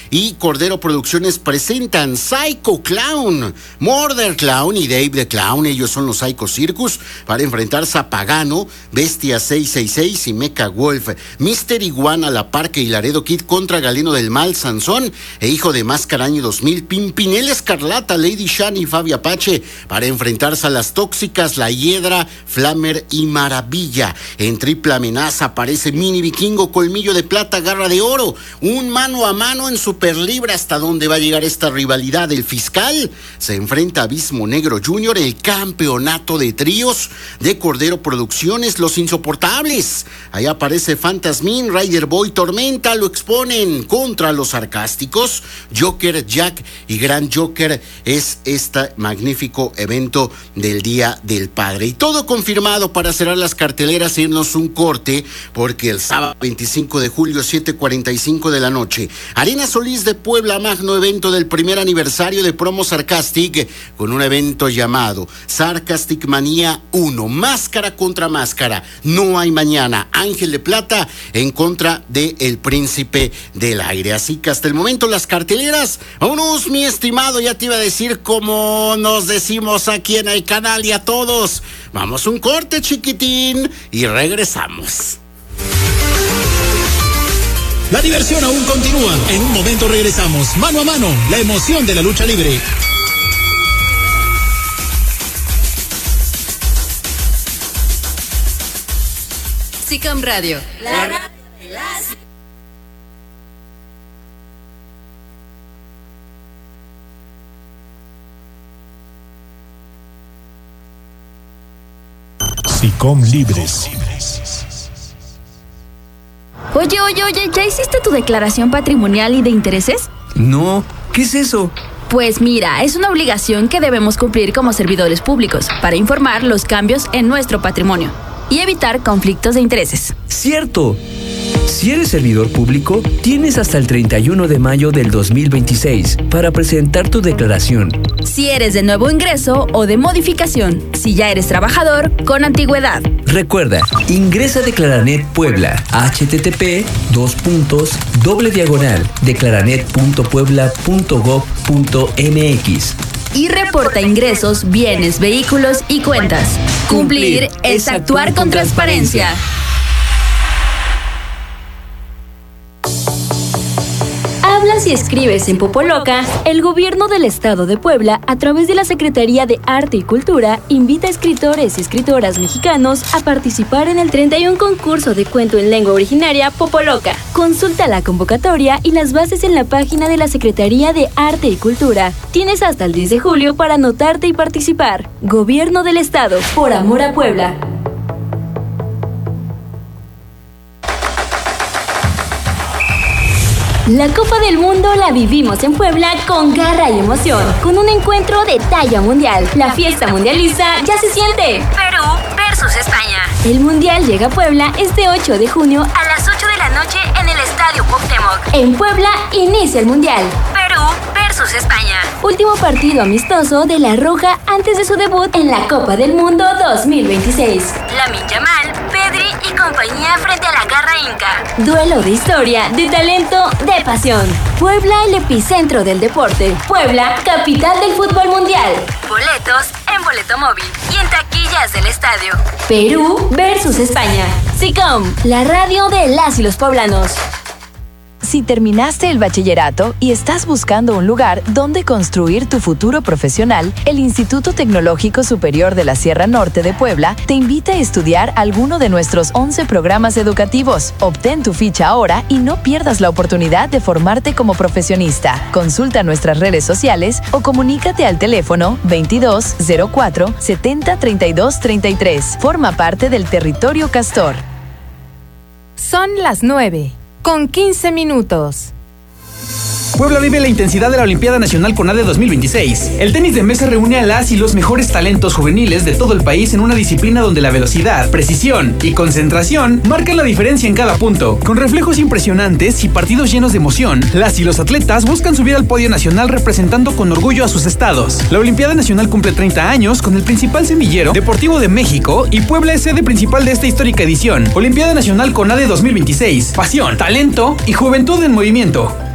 y Cordero Producciones presentan Psycho Clown, Murder Clown y Dave the Clown. Ellos son los Psycho Circus para enfrentarse a Pagano, Bestia 666 y Mecha Wolf. Mr. Iguana, La Parca y Laredo Kid contra Galeno del Mal, Sansón e Hijo de Máscara año 2000. Pimpinela Escarlata, Lady Shani y Fabi Apache para enfrentarse a las Tóxicas, La Hiedra, Flamer y Maravilla. En triple amenaza aparece Mini Vikingo, Colmillo de Plata, Garra de Oro. Un mano a mano en Superlibre. ¿Hasta dónde va a llegar esta rivalidad? El Fiscal se enfrenta a Abismo Negro Jr., el campeonato de tríos de Cordero Producciones, Los Insoportables. Ahí aparece Fantasmin, Rider Boy, Tormenta, lo exponen contra los Sarcásticos. Joker, Jack y Gran Joker es este magnífico evento del Día del Padre. Y todo confirmado para cerrar las carteleras e irnos un corte, porque el sábado 25 de julio, 7:45 de la noche, Arena Solís de Puebla, magno evento del primer aniversario de Promo Sarcastic, con un evento llamado Sarcastic Manía 1, máscara contra máscara, no hay mañana, Ángel de Plata en contra de El Príncipe del Aire. Así que hasta el momento las carteleras. Vámonos, mi estimado, ya te iba a decir como nos decimos aquí en el canal, y a todos, vamos un corte, chiquitín, y regresamos. La diversión aún continúa. En un momento regresamos. Mano a mano, la emoción de la lucha libre. SICOM Radio. La radio de SICOM Libres. Oye, ¿ya hiciste tu declaración patrimonial y de intereses? No, ¿qué es eso? Pues mira, es una obligación que debemos cumplir como servidores públicos para informar los cambios en nuestro patrimonio y evitar conflictos de intereses. ¡Cierto! Si eres servidor público, tienes hasta el 31 de mayo del 2026 para presentar tu declaración. Si eres de nuevo ingreso o de modificación, si ya eres trabajador con antigüedad. Recuerda, ingresa a Declaranet Puebla, http://declaranet.puebla.gov.mx y reporta ingresos, bienes, vehículos y cuentas. Cumplir es actuar con transparencia. Hablas y escribes en Popoloca. El gobierno del estado de Puebla, a través de la Secretaría de Arte y Cultura, invita a escritores y escritoras mexicanos a participar en el 31 concurso de cuento en lengua originaria Popoloca. Consulta la convocatoria y las bases en la página de la Secretaría de Arte y Cultura. Tienes hasta el 10 de julio para anotarte y participar. Gobierno del estado, por amor a Puebla. La Copa del Mundo la vivimos en Puebla con garra y emoción, con un encuentro de talla mundial. La fiesta mundialista ya se siente. Perú versus España. El Mundial llega a Puebla este 8 de junio a las 8 de la noche en el Estadio Cuauhtémoc. En Puebla inicia el Mundial. Perú versus España. Último partido amistoso de La Roja antes de su debut en la Copa del Mundo 2026. Lamine Yamal, Pedri y compañía frente a la garra inca. Duelo de historia, de talento, de pasión. Puebla, el epicentro del deporte. Puebla, capital del fútbol mundial. Boletos en Boleto Móvil y en taquillas del estadio. Perú versus España. SICOM, la radio de las y los poblanos. Si terminaste el bachillerato y estás buscando un lugar donde construir tu futuro profesional, el Instituto Tecnológico Superior de la Sierra Norte de Puebla te invita a estudiar alguno de nuestros 11 programas educativos. Obtén tu ficha ahora y no pierdas la oportunidad de formarte como profesionista. Consulta nuestras redes sociales o comunícate al teléfono 2204 70 32 33. Forma parte del territorio Castor. Son las 9:15. Puebla vive la intensidad de la Olimpiada Nacional CONADE 2026. El tenis de mesa reúne a las y los mejores talentos juveniles de todo el país en una disciplina donde la velocidad, precisión y concentración marcan la diferencia en cada punto. Con reflejos impresionantes y partidos llenos de emoción, las y los atletas buscan subir al podio nacional representando con orgullo a sus estados. La Olimpiada Nacional cumple 30 años con el principal semillero deportivo de México y Puebla es sede principal de esta histórica edición. Olimpiada Nacional CONADE 2026. Pasión, talento y juventud en movimiento.